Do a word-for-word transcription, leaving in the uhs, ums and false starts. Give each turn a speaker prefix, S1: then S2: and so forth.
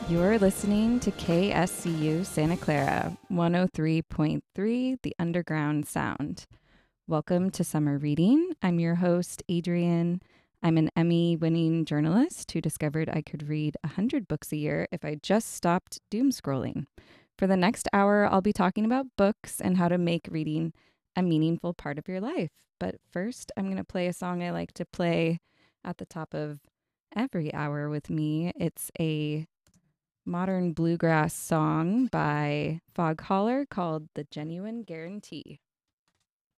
S1: You're listening to K S C U Santa Clara, one oh three point three, The Underground Sound. Welcome to Summer Reading. I'm your host, Adrienne. I'm an Emmy-winning journalist who discovered I could read one hundred books a year if I just stopped doom scrolling. For the next hour, I'll be talking about books and how to make reading a meaningful part of your life. But first, I'm going to play a song I like to play at the top of every hour with me. It's a modern bluegrass song by Fog Holler called The Genuine Guarantee.